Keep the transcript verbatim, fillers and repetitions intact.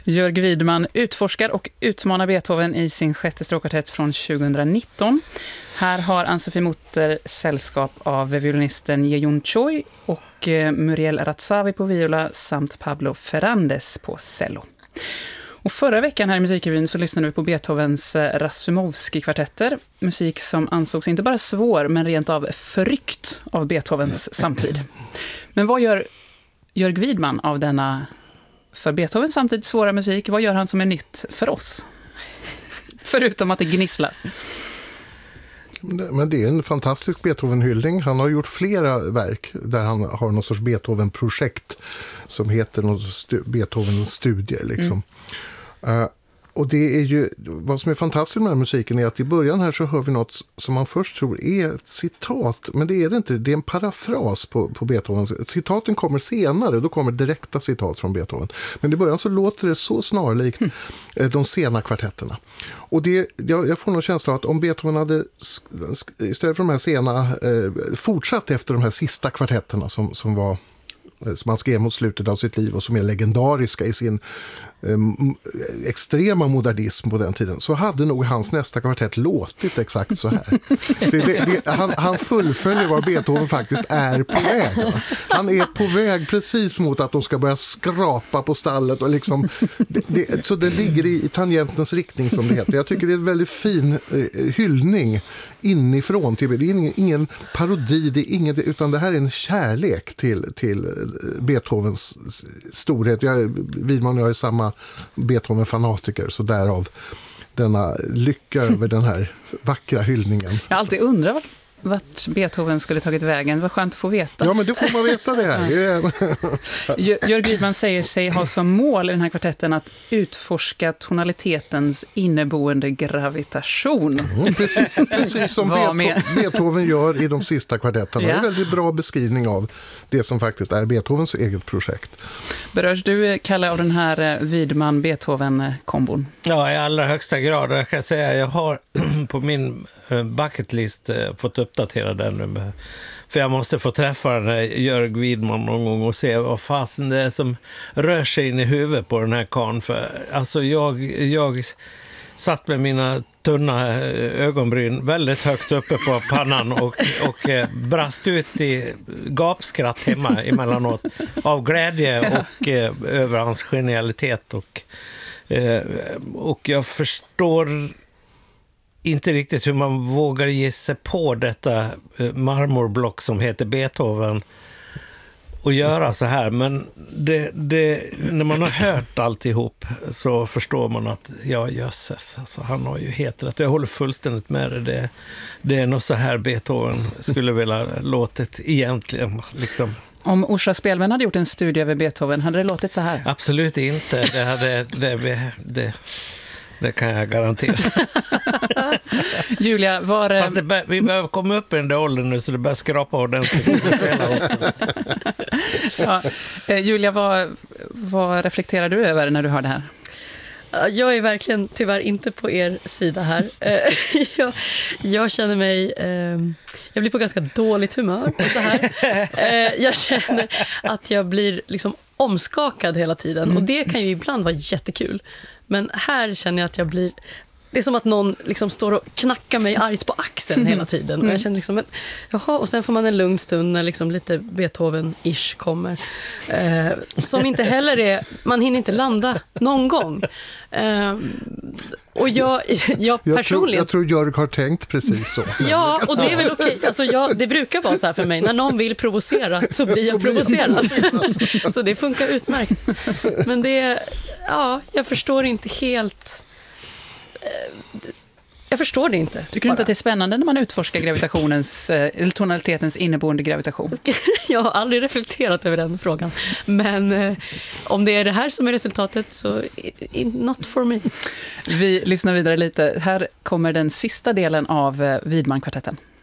Jörg Widman utforskar och utmanar Beethoven i sin sjätte stråkkvartett från tjugonitton. Här har Ann-Sofie Mutter sällskap av violinisten Yejun Choi och Muriel Ratzavi på viola samt Pablo Ferrandes på cello. Och förra veckan här i Musikrevyn så lyssnade vi på Beethovens Razumovsky-kvartetter. Musik som ansågs inte bara svår men rent av förryckt av Beethovens samtid. Men vad gör Jörg Widman av denna för Beethovens samtid svåra musik? Vad gör han som är nytt för oss? Förutom att det gnisslar. Men det är en fantastisk Beethoven-hyllning. Han har gjort flera verk där han har någon sorts Beethoven-projekt som heter något stu- Beethoven-studier liksom. Mm. Uh, och det är ju, vad som är fantastiskt med den här musiken är att i början här så hör vi något som man först tror är ett citat, men det är det inte. Det är en parafras på, på Beethoven. Citaten kommer senare, då kommer direkta citat från Beethoven. Men i början så låter det så snarlikt mm. de sena kvartetterna. Och det, jag, jag får nog känsla av att om Beethoven hade istället för de här sena eh, fortsatt efter de här sista kvartetterna som, som var som han skrev mot slutet av sitt liv och som är legendariska i sin eh, extrema modernism på den tiden, så hade nog hans nästa kvartett låtit exakt så här. det, det, det, han, han fullföljer vad Beethoven faktiskt är på väg. Va? Han är på väg precis mot att de ska börja skrapa på stallet och liksom, det, det, så det ligger i, i tangentens riktning som det heter. Jag tycker det är en väldigt fin eh, hyllning inifrån till, det är ingen, ingen parodi, det är ingen, utan det här är en kärlek till, till Beethovens storhet. Jag, Widman och jag är samma Beethoven-fanatiker, så därav denna lycka över den här vackra hyllningen. Jag har alltid undrat vart, vart Beethoven skulle tagit vägen. Det var skönt att få veta. Ja, men det får man veta det här. Jörg Widman säger sig ha som mål i den här kvartetten att utforska tonalitetens inneboende gravitation. Mm, precis, precis som Beethoven, Beethoven gör i de sista kvartetterna. Ja. Det är en väldigt bra beskrivning av det som faktiskt är Beethovens eget projekt. Berörs du, Kalle, av den här Widman-Beethoven-kombon? Ja, i allra högsta grad. Jag kan säga jag har på min bucketlist fått uppdatera den nu. För jag måste få träffa den här Jörg Widman någon gång och se vad fasen det är som rör sig in i huvudet på den här karln. För alltså jag, jag satt med mina tunna ögonbryn väldigt högt uppe på pannan och, och eh, brast ut i gapskratt hemma emellanåt av glädje och eh, över hans genialitet. Och, eh, och jag förstår inte riktigt hur man vågar ge sig på detta marmorblock som heter Beethoven och göra så här. Men det, det, när man har hört alltihop så förstår man att ja, jösses, alltså, han har ju helt rätt. Jag håller fullständigt med det. Det, det är nog så här Beethoven skulle vilja låtit egentligen liksom. Om Orsa Spelmän hade gjort en studie över Beethoven, hade det låtit så här? Absolut inte. Det hade det, det, det Det kan jag garantera. Julia, var... Fast det bör, vi behöver komma upp i den där åldern nu så det börjar skrapa ordentligt. ja. eh, Julia, vad, vad reflekterar du över när du hör det här? Jag är verkligen tyvärr inte på er sida här. jag, jag känner mig... Eh, jag blir på ganska dåligt humör. Så här. Eh, jag känner att jag blir liksom omskakad hela tiden. Mm. Och det kan ju ibland vara jättekul. Men här känner jag att jag blir... Det är som att någon liksom står och knackar mig argt på axeln mm. hela tiden. Och jag känner liksom... Men, jaha, och sen får man en lugn stund när liksom lite Beethoven-ish kommer. Eh, som inte heller är... Man hinner inte landa någon gång. Eh, och jag, jag personligen... Jag tror, jag tror Jörg har tänkt precis så. Ja, och det är väl okej. Alltså jag, det brukar vara så här för mig. När någon vill provocera så blir jag så provocerad. Blir så det funkar utmärkt. Men det... Ja, jag förstår inte helt... Jag förstår det inte. Tycker du inte att det är spännande när man utforskar gravitationens, eller tonalitetens inneboende gravitation? Jag har aldrig reflekterat över den frågan. Men eh, om det är det här som är resultatet så not for me. Vi lyssnar vidare lite. Här kommer den sista delen av Widman-kvartetten.